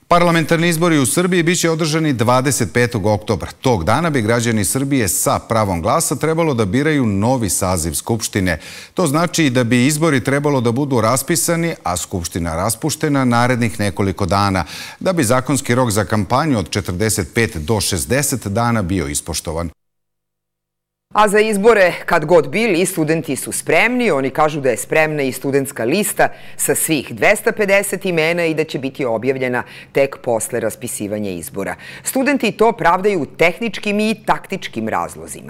Parlamentarni izbori u Srbiji biće održani 25. oktobra. Tog dana bi građani Srbije sa pravom glasa trebalo da biraju novi saziv Skupštine. To znači da bi izbori trebalo da budu raspisani, a Skupština raspuštena narednih nekoliko dana, da bi zakonski rok za kampanju od 45 do 60 dana bio ispoštovan. A za izbore, kad god bili, studenti su spremni. Oni kažu da je spremna i studentska lista sa svih 250 imena i da će biti objavljena tek posle raspisivanja izbora. Studenti to pravdaju tehničkim i taktičkim razlozima.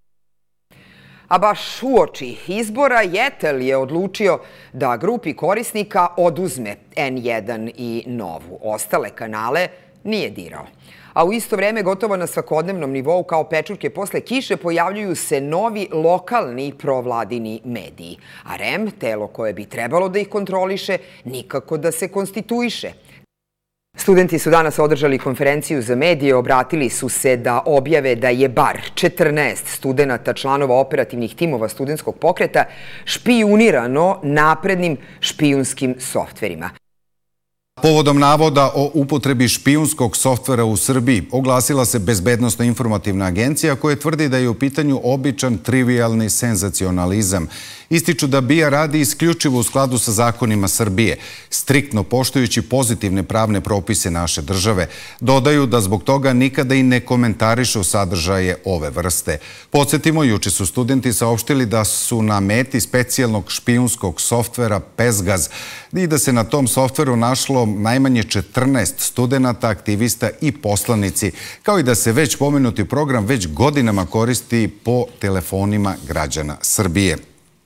A baš uoči izbora Jetel je odlučio da grupi korisnika oduzme N1 i Novu. Ostale kanale nije dirao. A u isto vreme, gotovo na svakodnevnom nivou, kao pečurke posle kiše, pojavljuju se novi lokalni provladini mediji. A REM, telo koje bi trebalo da ih kontroliše, nikako da se konstituiše. Studenti su danas održali konferenciju za medije, obratili su se da objave da je bar 14 studenata, članova operativnih timova studentskog pokreta, špijunirano naprednim špijunskim softverima. Povodom navoda o upotrebi špijunskog softvera u Srbiji oglasila se Bezbednosno-informativna agencija koja tvrdi da je u pitanju običan, trivialni senzacionalizam. Ističu da BIA radi isključivo u skladu sa zakonima Srbije, striktno poštujući pozitivne pravne propise naše države. Dodaju da zbog toga nikada i ne komentarišu sadržaje ove vrste. Podsjetimo, juče su studenti saopštili da su na meti specijalnog špijunskog softvera Pezgaz i da se na tom softveru našlo najmanje 14 studenata, aktivista i poslanici, kao i da se već pomenuti program već godinama koristi po telefonima građana Srbije.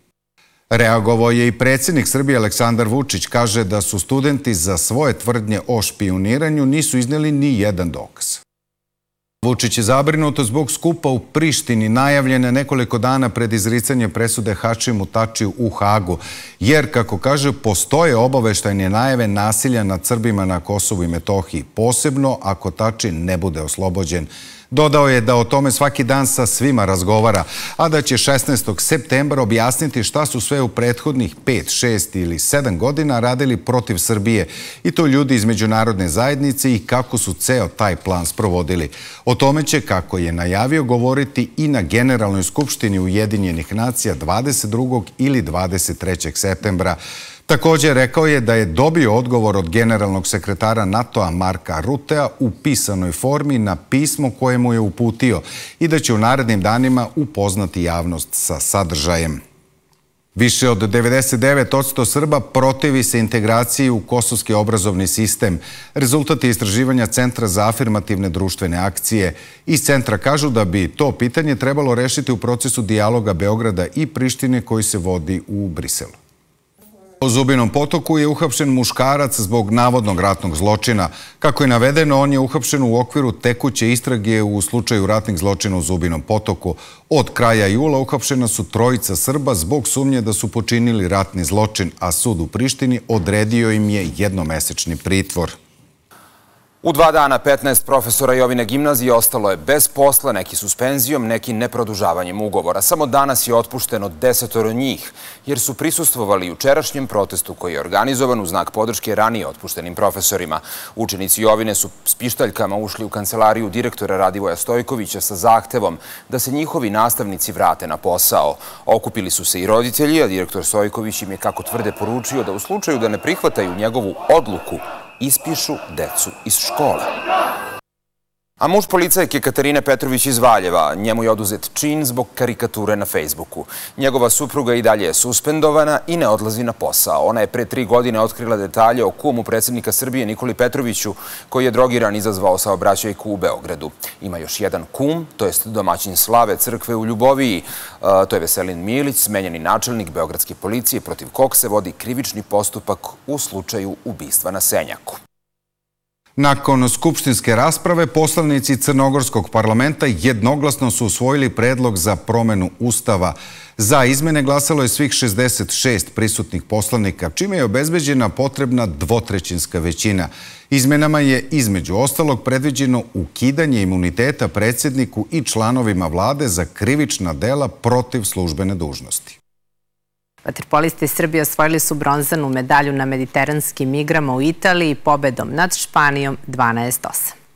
Reagovao je i predsjednik Srbije Aleksandar Vučić, kaže da su studenti za svoje tvrdnje o špijuniranju nisu izneli ni jedan dokaz. Vučić je zabrinut zbog skupa u Prištini, najavljene nekoliko dana pred izricanje presude Hašimu Tačiju u Hagu, jer, kako kaže, postoje obaveštajne najave nasilja nad Srbima na Kosovu i Metohiji, posebno ako Tači ne bude oslobođen. Dodao je da o tome svaki dan sa svima razgovara, a da će 16. septembra objasniti šta su sve u prethodnih 5, 6 ili 7 godina radili protiv Srbije, i to ljudi iz međunarodne zajednice, i kako su ceo taj plan sprovodili. O tome će, kako je najavio, govoriti i na Generalnoj skupštini Ujedinjenih nacija 22. ili 23. septembra. Također rekao je da je dobio odgovor od generalnog sekretara NATO-a Marka Rutea u pisanoj formi na pismo koje mu je uputio i da će u narednim danima upoznati javnost sa sadržajem. Više od 99% Srba protivi se integraciji u kosovski obrazovni sistem. Rezultat je istraživanja Centra za afirmativne društvene akcije. Iz centra kažu da bi to pitanje trebalo rešiti u procesu dijaloga Beograda i Prištine koji se vodi u Briselu. U Zubinom Potoku je uhapšen muškarac zbog navodnog ratnog zločina. Kako je navedeno, on je uhapšen u okviru tekuće istrage u slučaju ratnih zločina u Zubinom Potoku. Od kraja jula uhapšena su 3 Srba zbog sumnje da su počinili ratni zločin, a sud u Prištini odredio im je jednomesečni pritvor. U 2 dana 15 profesora Jovine gimnazije ostalo je bez posla, neki suspenzijom, neki neprodužavanjem ugovora. Samo danas je otpušteno 10 njih, jer su prisustvovali jučerašnjem protestu koji je organizovan u znak podrške ranije otpuštenim profesorima. Učenici Jovine su s pištaljkama ušli u kancelariju direktora Radivoja Stojkovića sa zahtevom da se njihovi nastavnici vrate na posao. Okupili su se i roditelji, a direktor Stojković im je, kako tvrde, poručio da u slučaju da ne prihvataju njegovu odluku, ispišu decu iz škole. A muž policajke Katarine Petrović iz Valjeva, njemu je oduzet čin zbog karikature na Facebooku. Njegova supruga i dalje je suspendovana i ne odlazi na posao. Ona je pre 3 godine otkrila detalje o kumu predsjednika Srbije Nikoli Petroviću, koji je drogiran izazvao saobraćajku u Beogradu. Ima još jedan kum, to jest domaćin slave crkve u Ljuboviji. To je Veselin Milić, smenjeni načelnik beogradske policije, protiv kog se vodi krivični postupak u slučaju ubistva na Senjaku. Nakon skupštinske rasprave, poslanici Crnogorskog parlamenta jednoglasno su usvojili predlog za promenu Ustava. Za izmene glasalo je svih 66 prisutnih poslanika, čime je obezbeđena potrebna 2/3 većina. Izmenama je, između ostalog, predviđeno ukidanje imuniteta predsjedniku i članovima vlade za krivična dela protiv službene dužnosti. Vaterpolisti Srbije osvojili su bronzanu medalju na mediteranskim igrama u Italiji pobedom nad Španijom 12-8.